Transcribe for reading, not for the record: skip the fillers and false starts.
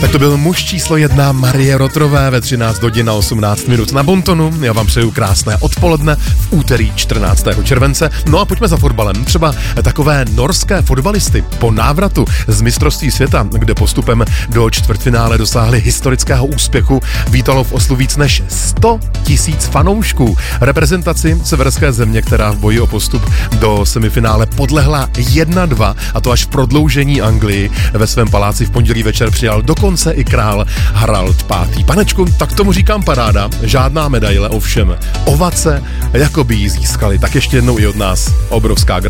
Tak to byl muž číslo 1 Marie Rotrové ve 13 hodin a 18 minut na Bontonu. Já vám přeju krásné odpoledne v úterý 14. července. No a pojďme za fotbalem. Třeba takové norské fotbalisty po návratu z mistrovství světa, kde postupem do čtvrtfinále dosáhli historického úspěchu, vítalo v Oslu víc než 100 000 fanoušků. Reprezentaci severské země, která v boji o postup do semifinále podlehla 1-2, a to až v prodloužení Anglii, ve svém paláci v pondělí večer přijal dokonce i král Harald V. Panečku, tak tomu říkám paráda, žádná medaile, ovšem ovace, jako by ji získali. Tak ještě jednou i od nás obrovská gratulace.